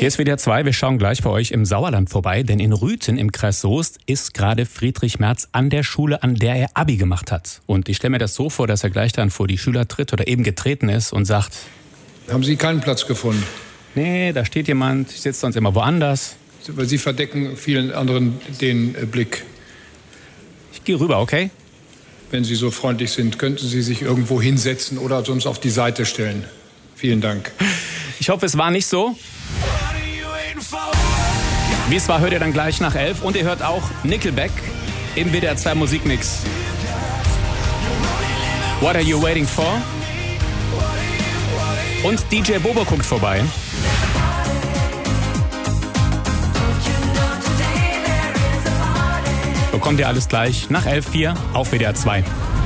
Hier ist WDR 2, wir schauen gleich bei euch im Sauerland vorbei, denn in Rüthen im Kreis Soest ist gerade Friedrich Merz an der Schule, an der er Abi gemacht hat. Und ich stelle mir das so vor, dass er gleich dann vor die Schüler tritt oder eben getreten ist und sagt: Haben Sie keinen Platz gefunden? Nee, da steht jemand, ich sitze sonst immer woanders. Weil Sie verdecken vielen anderen den Blick. Ich gehe rüber, okay? Wenn Sie so freundlich sind, könnten Sie sich irgendwo hinsetzen oder sonst auf die Seite stellen. Vielen Dank. Ich hoffe, es war nicht so. Wie es war, hört ihr dann gleich nach 11. Und ihr hört auch Nickelback im WDR 2 Musikmix. What are you waiting for? Und DJ Bobo guckt vorbei. Bekommt ihr alles gleich nach 11.04 auf WDR 2.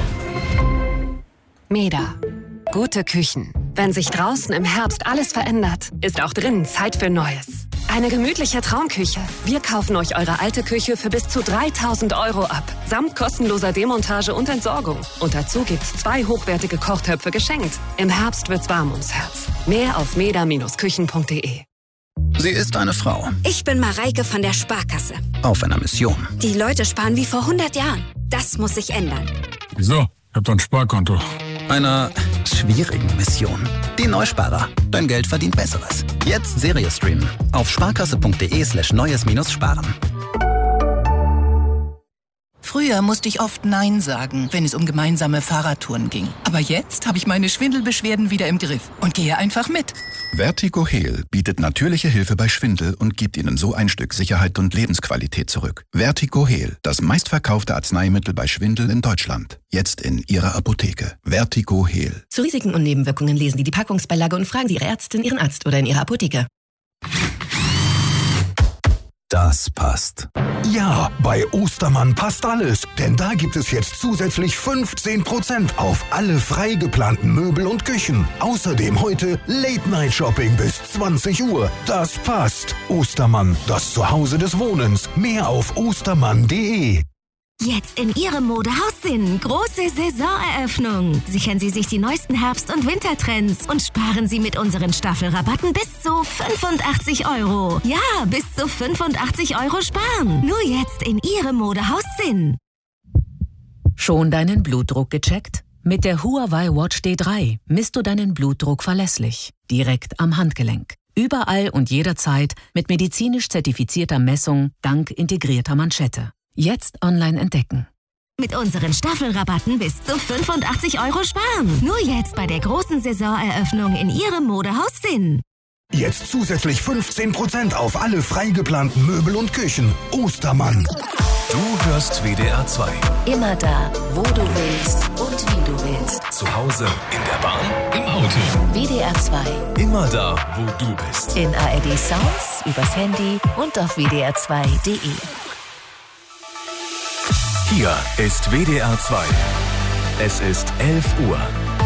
Meda. Gute Küchen. Wenn sich draußen im Herbst alles verändert, ist auch drinnen Zeit für Neues. Eine gemütliche Traumküche. Wir kaufen euch eure alte Küche für bis zu 3.000 € ab. Samt kostenloser Demontage und Entsorgung. Und dazu gibt's 2 hochwertige Kochtöpfe geschenkt. Im Herbst wird's warm ums Herz. Mehr auf meda-küchen.de. Sie ist eine Frau. Ich bin Mareike von der Sparkasse. Auf einer Mission. Die Leute sparen wie vor 100 Jahren. Das muss sich ändern. Wieso? Ich hab doch ein Sparkonto. Einer schwierigen Mission. Die Neusparer. Dein Geld verdient Besseres. Jetzt Serie streamen. Auf sparkasse.de/neues-sparen. Früher musste ich oft Nein sagen, wenn es um gemeinsame Fahrradtouren ging. Aber jetzt habe ich meine Schwindelbeschwerden wieder im Griff und gehe einfach mit. Vertigo Heal bietet natürliche Hilfe bei Schwindel und gibt Ihnen so ein Stück Sicherheit und Lebensqualität zurück. Vertigo Heal, das meistverkaufte Arzneimittel bei Schwindel in Deutschland. Jetzt in Ihrer Apotheke. Vertigo Heal. Zu Risiken und Nebenwirkungen lesen Sie die Packungsbeilage und fragen Sie Ihre Ärztin, Ihren Arzt oder in Ihrer Apotheke. Das passt. Ja, bei Ostermann passt alles. Denn da gibt es jetzt zusätzlich 15% auf alle frei geplanten Möbel und Küchen. Außerdem heute Late-Night-Shopping bis 20 Uhr. Das passt. Ostermann, das Zuhause des Wohnens. Mehr auf ostermann.de. Jetzt in Ihrem Modehaus Sinn. Große Saisoneröffnung. Sichern Sie sich die neuesten Herbst- und Wintertrends und sparen Sie mit unseren Staffelrabatten bis zu 85 €. Ja, bis zu 85 € sparen. Nur jetzt in Ihrem Modehaus Sinn. Schon deinen Blutdruck gecheckt? Mit der Huawei Watch D3 misst du deinen Blutdruck verlässlich. Direkt am Handgelenk. Überall und jederzeit mit medizinisch zertifizierter Messung dank integrierter Manschette. Jetzt online entdecken. Mit unseren Staffelrabatten bis zu 85 € sparen. Nur jetzt bei der großen Saisoneröffnung in Ihrem Modehaus Sinn. Jetzt zusätzlich 15% auf alle frei geplanten Möbel und Küchen. Ostermann. Du hörst WDR 2. Immer da, wo du willst und wie du willst. Zu Hause, in der Bahn, im Auto. WDR 2. Immer da, wo du bist. In ARD Sounds, übers Handy und auf WDR2.de. Hier ist WDR 2. Es ist 11 Uhr.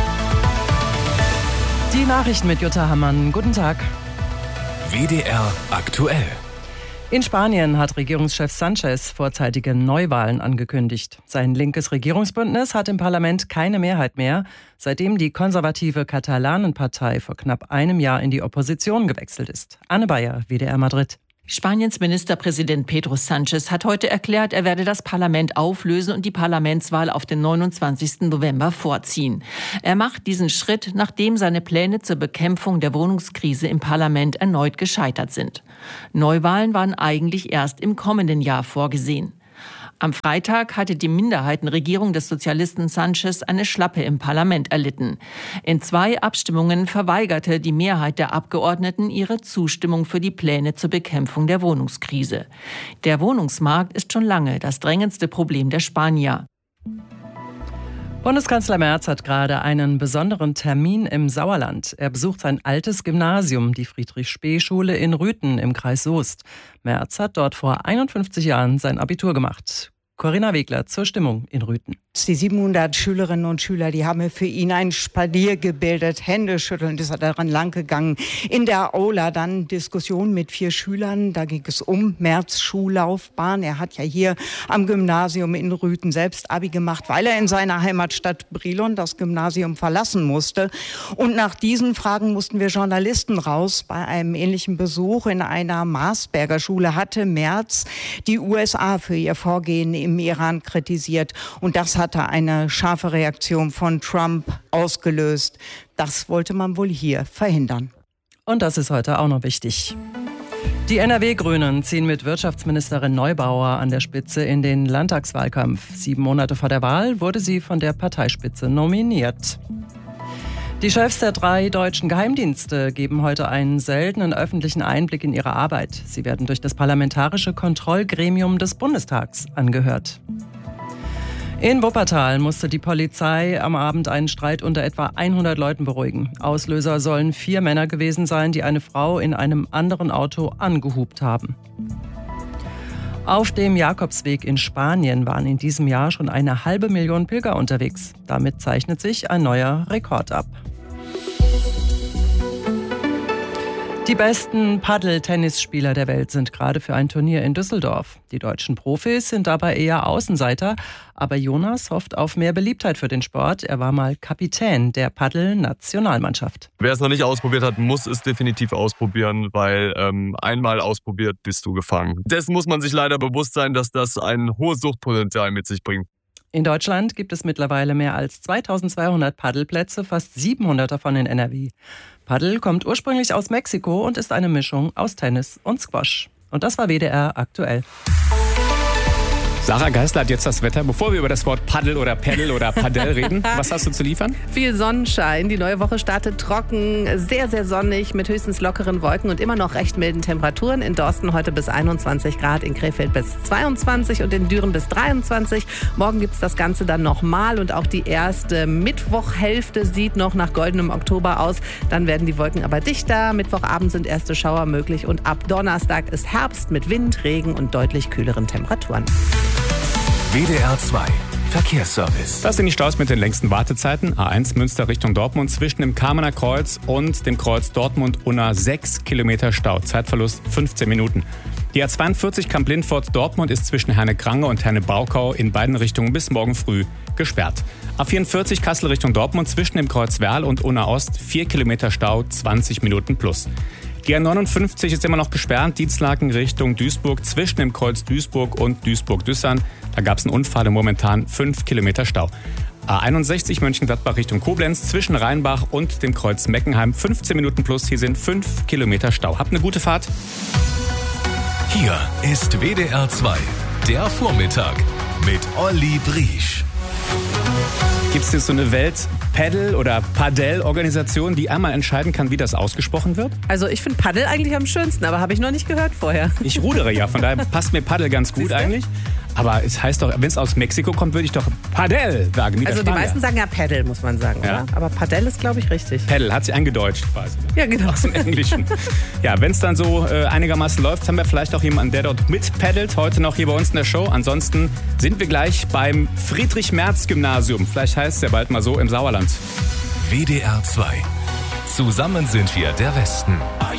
Die Nachrichten mit Jutta Hammann. Guten Tag. WDR aktuell. In Spanien hat Regierungschef Sánchez vorzeitige Neuwahlen angekündigt. Sein linkes Regierungsbündnis hat im Parlament keine Mehrheit mehr, seitdem die konservative Katalanenpartei vor knapp einem Jahr in die Opposition gewechselt ist. Anne Bayer, WDR Madrid. Spaniens Ministerpräsident Pedro Sánchez hat heute erklärt, er werde das Parlament auflösen und die Parlamentswahl auf den 29. November vorziehen. Er macht diesen Schritt, nachdem seine Pläne zur Bekämpfung der Wohnungskrise im Parlament erneut gescheitert sind. Neuwahlen waren eigentlich erst im kommenden Jahr vorgesehen. Am Freitag hatte die Minderheitenregierung des Sozialisten Sánchez eine Schlappe im Parlament erlitten. In 2 Abstimmungen verweigerte die Mehrheit der Abgeordneten ihre Zustimmung für die Pläne zur Bekämpfung der Wohnungskrise. Der Wohnungsmarkt ist schon lange das drängendste Problem der Spanier. Bundeskanzler Merz hat gerade einen besonderen Termin im Sauerland. Er besucht sein altes Gymnasium, die Friedrich-Spee-Schule in Rüthen im Kreis Soest. Merz hat dort vor 51 Jahren sein Abitur gemacht. Corinna Wegler zur Stimmung in Rüthen. Die 700 Schülerinnen und Schüler, die haben für ihn ein Spalier gebildet, Händeschütteln, das hat daran lang gegangen. In der Aula dann Diskussion mit 4 Schülern, da ging es um Merz' Schullaufbahn. Er hat ja hier am Gymnasium in Rüthen selbst Abi gemacht, weil er in seiner Heimatstadt Brilon das Gymnasium verlassen musste. Und nach diesen Fragen mussten wir Journalisten raus. Bei einem ähnlichen Besuch in einer Marsberger Schule hatte Merz die USA für ihr Vorgehen im Iran kritisiert. Und das hatte eine scharfe Reaktion von Trump ausgelöst. Das wollte man wohl hier verhindern. Und das ist heute auch noch wichtig. Die NRW-Grünen ziehen mit Wirtschaftsministerin Neubauer an der Spitze in den Landtagswahlkampf. 7 Monate vor der Wahl wurde sie von der Parteispitze nominiert. Die Chefs der 3 deutschen Geheimdienste geben heute einen seltenen öffentlichen Einblick in ihre Arbeit. Sie werden durch das Parlamentarische Kontrollgremium des Bundestags angehört. In Wuppertal musste die Polizei am Abend einen Streit unter etwa 100 Leuten beruhigen. Auslöser sollen 4 Männer gewesen sein, die eine Frau in einem anderen Auto angehupt haben. Auf dem Jakobsweg in Spanien waren in diesem Jahr schon 500.000 Pilger unterwegs. Damit zeichnet sich ein neuer Rekord ab. Die besten Paddel-Tennisspieler der Welt sind gerade für ein Turnier in Düsseldorf. Die deutschen Profis sind dabei eher Außenseiter. Aber Jonas hofft auf mehr Beliebtheit für den Sport. Er war mal Kapitän der Paddel-Nationalmannschaft. Wer es noch nicht ausprobiert hat, muss es definitiv ausprobieren, weil einmal ausprobiert, bist du gefangen. Dessen muss man sich leider bewusst sein, dass das ein hohes Suchtpotenzial mit sich bringt. In Deutschland gibt es mittlerweile mehr als 2200 Paddelplätze, fast 700 davon in NRW. Paddel kommt ursprünglich aus Mexiko und ist eine Mischung aus Tennis und Squash. Und das war WDR aktuell. Sarah Geisler hat jetzt das Wetter. Bevor wir über das Wort Paddel oder Paddel oder Padel reden, was hast du zu liefern? Viel Sonnenschein. Die neue Woche startet trocken, sehr, sehr sonnig mit höchstens lockeren Wolken und immer noch recht milden Temperaturen. In Dorsten heute bis 21 Grad, in Krefeld bis 22 und in Düren bis 23. Morgen gibt es das Ganze dann nochmal und auch die erste Mittwochhälfte sieht noch nach goldenem Oktober aus. Dann werden die Wolken aber dichter. Mittwochabend sind erste Schauer möglich und ab Donnerstag ist Herbst mit Wind, Regen und deutlich kühleren Temperaturen. WDR 2 Verkehrsservice. Das sind die Staus mit den längsten Wartezeiten. A1 Münster Richtung Dortmund zwischen dem Kamener Kreuz und dem Kreuz Dortmund-Unna 6 Kilometer Stau. Zeitverlust 15 Minuten. Die A42 Kamp-Lindfort-Dortmund ist zwischen Herne-Krange und Herne-Baukau in beiden Richtungen bis morgen früh gesperrt. A44 Kassel Richtung Dortmund zwischen dem Kreuz Werl und Unna Ost 4 Kilometer Stau, 20 Minuten plus. Die A59 ist immer noch gesperrt, Dienstlaken Richtung Duisburg zwischen dem Kreuz Duisburg und Duisburg-Düssern. Da gab es einen Unfall und momentan 5 Kilometer Stau. A61 Mönchengladbach Richtung Koblenz zwischen Rheinbach und dem Kreuz Meckenheim 15 Minuten plus. Hier sind 5 Kilometer Stau. Habt eine gute Fahrt. Hier ist WDR 2, der Vormittag mit Olli Briesch. Gibt es jetzt so eine Welt-Paddle- oder Padel-Organisation, die einmal entscheiden kann, wie das ausgesprochen wird? Also ich finde Paddel eigentlich am schönsten, aber habe ich noch nicht gehört vorher. Ich rudere ja, von daher passt mir Paddel ganz gut eigentlich. Aber es heißt doch, wenn es aus Mexiko kommt, würde ich doch Padel sagen. Also die meisten sagen ja Paddle, muss man sagen, ja. Oder? Aber Padel ist, glaube ich, richtig. Paddle hat sie eingedeutscht quasi. Ja, genau. Aus dem Englischen. Ja, wenn es dann so einigermaßen läuft, haben wir vielleicht auch jemanden, der dort mitpaddelt. Heute noch hier bei uns in der Show. Ansonsten sind wir gleich beim Friedrich-Merz-Gymnasium. Vielleicht heißt es ja bald mal so im Sauerland. WDR 2. Zusammen sind wir der Westen. Are